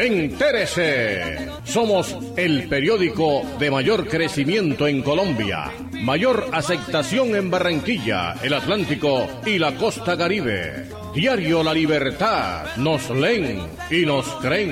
Entérese. Somos el periódico de mayor crecimiento en Colombia, mayor aceptación en Barranquilla, el Atlántico y la costa Caribe. Diario La Libertad. Nos leen y nos creen.